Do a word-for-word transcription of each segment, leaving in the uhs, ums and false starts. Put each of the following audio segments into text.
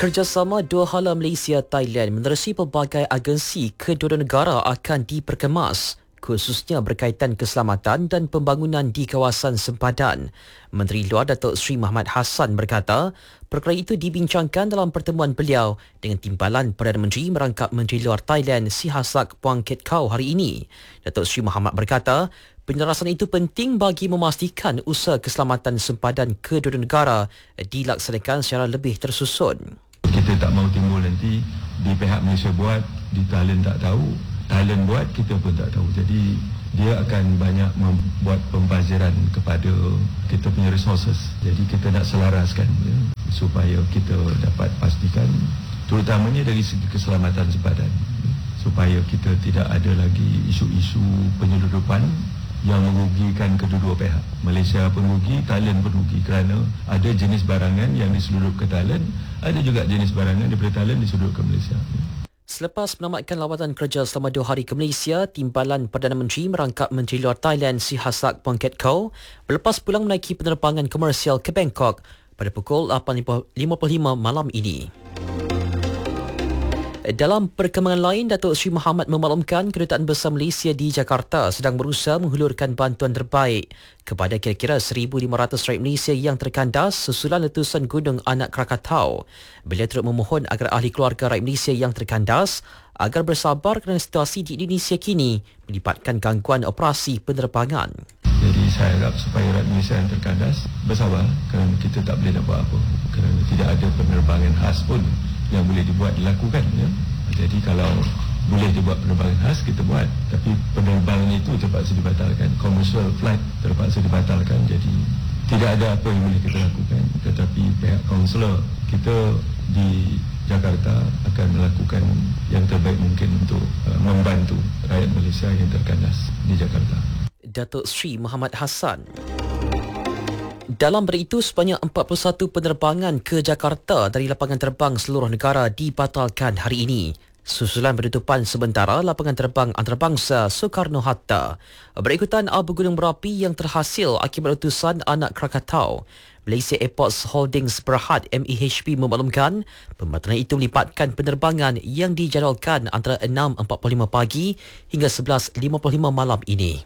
Kerjasama dua hala Malaysia-Thailand menerusi pelbagai agensi kedua-dua negara akan diperkemas, khususnya berkaitan keselamatan dan pembangunan di kawasan sempadan. Menteri Luar Datuk Seri Mohamad Hassan berkata, perkara itu dibincangkan dalam pertemuan beliau dengan timbalan Perdana Menteri merangkap Menteri Luar Thailand Sihasak Phuangketkeow hari ini. Datuk Seri Mohamad berkata, penyelarasan itu penting bagi memastikan usaha keselamatan sempadan kedua-dua negara dilaksanakan secara lebih tersusun. Kita tak mahu timbul nanti di pihak Malaysia buat, di Thailand tak tahu, Thailand buat, kita pun tak tahu. Jadi dia akan banyak membuat pembaziran kepada kita punya resources. Jadi kita nak selaraskan ya, supaya kita dapat pastikan terutamanya dari segi keselamatan sempadan, supaya kita tidak ada lagi isu-isu penyeludupan yang merugikan kedua-dua pihak. Malaysia pun rugi, Thailand pun rugi kerana ada jenis barangan yang diseludup ke Thailand, ada juga jenis barangan daripada Thailand diseludup ke Malaysia. Selepas menamatkan lawatan kerja selama dua hari ke Malaysia, timbalan Perdana Menteri merangkap Menteri Luar Thailand Sihasak Phuangketkeow berlepas pulang menaiki penerbangan komersial ke Bangkok pada pukul lapan lima puluh lima malam ini. Dalam perkembangan lain, Datuk Seri Mohamad memaklumkan Kedutaan Besar Malaysia di Jakarta sedang berusaha menghulurkan bantuan terbaik kepada kira-kira seribu lima ratus rakyat Malaysia yang terkandas susulan letusan Gunung Anak Krakatau. Beliau turut memohon agar ahli keluarga rakyat Malaysia yang terkandas agar bersabar kerana situasi di Indonesia kini melibatkan gangguan operasi penerbangan. Jadi saya harap supaya rakyat Malaysia yang terkandas bersabar kerana kita tak boleh nak buat apa, kerana tidak ada penerbangan khas pun yang boleh dibuat dilakukan ya. Jadi kalau boleh dibuat penerbangan khas, kita buat, tapi penerbangan itu terpaksa dibatalkan, commercial flight terpaksa dibatalkan. Jadi tidak ada apa yang boleh kita lakukan, tetapi pihak kaunselor kita di Jakarta akan melakukan yang terbaik mungkin untuk uh, membantu rakyat Malaysia yang terkandas di Jakarta. Datuk Seri Mohamad Hassan. Dalam hari itu, sebanyak empat puluh satu penerbangan ke Jakarta dari lapangan terbang seluruh negara dibatalkan hari ini, susulan penutupan sementara lapangan terbang antarabangsa Soekarno-Hatta berikutan abu gunung berapi yang terhasil akibat letusan Anak Krakatau. Malaysia Airports Holdings Berhad M E H P memaklumkan pembatalan itu melibatkan penerbangan yang dijadualkan antara enam empat puluh lima pagi hingga sebelas lima puluh lima malam ini.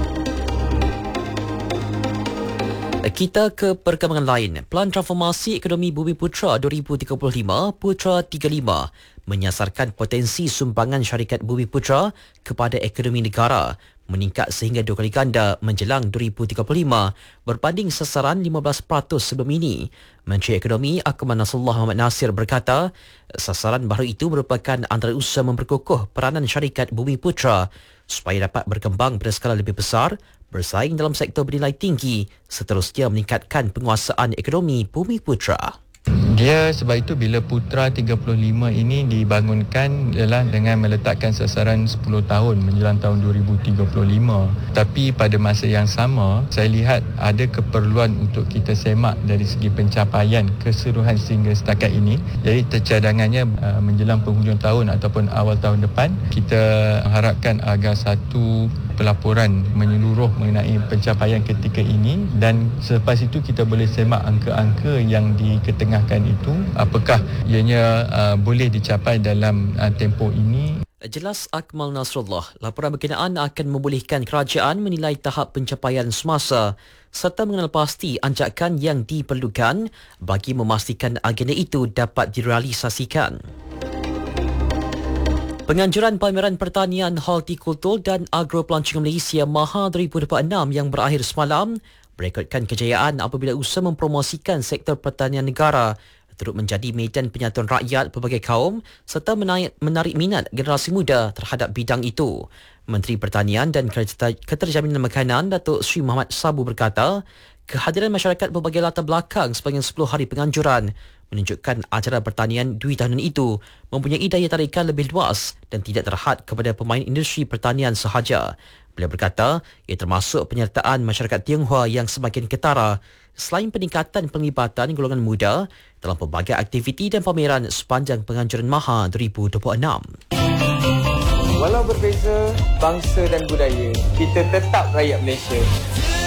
Kita ke perkembangan lain. Pelan Transformasi Ekonomi Bumiputera dua ribu tiga puluh lima Putra tiga puluh lima menyasarkan potensi sumbangan syarikat Bumiputera kepada ekonomi negara meningkat sehingga dua kali ganda menjelang dua ribu tiga puluh lima berbanding sasaran lima belas peratus sebelum ini. Menteri Ekonomi Akmal Nasrullah Mohamad Nasir berkata, sasaran baru itu merupakan antara usaha memperkukuh peranan syarikat Bumiputera supaya dapat berkembang pada skala lebih besar, bersaing dalam sektor bernilai tinggi, seterusnya meningkatkan penguasaan ekonomi Bumiputera. Dia sebab itu bila Putra tiga puluh lima ini dibangunkan ialah dengan meletakkan sasaran sepuluh tahun menjelang tahun dua ribu tiga puluh lima. Tapi pada masa yang sama, saya lihat ada keperluan untuk kita semak dari segi pencapaian keseluruhan sehingga setakat ini. Jadi tercadangannya uh, menjelang penghujung tahun ataupun awal tahun depan, kita harapkan agar satu pelaporan menyeluruh mengenai pencapaian ketika ini dan selepas itu kita boleh semak angka-angka yang diketengahkan itu, apakah ianya uh, boleh dicapai dalam uh, tempoh ini. Jelas Akmal Nasrullah, laporan berkenaan akan membolehkan kerajaan menilai tahap pencapaian semasa serta mengenal pasti anjakan yang diperlukan bagi memastikan agenda itu dapat direalisasikan. Penganjuran Pameran Pertanian, Hortikultur dan Agropelancongan Malaysia MAHA dua ribu dua puluh enam yang berakhir semalam berekodkan kejayaan apabila usaha mempromosikan sektor pertanian negara turut menjadi medan penyatuan rakyat pelbagai kaum serta menarik, menarik minat generasi muda terhadap bidang itu. Menteri Pertanian dan Keterjaminan Makanan Datuk Seri Mohamad Sabu berkata, kehadiran masyarakat berbagai latar belakang sepanjang sepuluh hari penganjuran menunjukkan acara pertanian dua tahunan itu mempunyai daya tarikan lebih luas dan tidak terhad kepada pemain industri pertanian sahaja. Beliau berkata, ia termasuk penyertaan masyarakat Tionghoa yang semakin ketara selain peningkatan penglibatan golongan muda dalam pelbagai aktiviti dan pameran sepanjang penganjuran MAHA dua ribu dua puluh enam. Walau berbeza bangsa dan budaya, kita tetap rakyat Malaysia.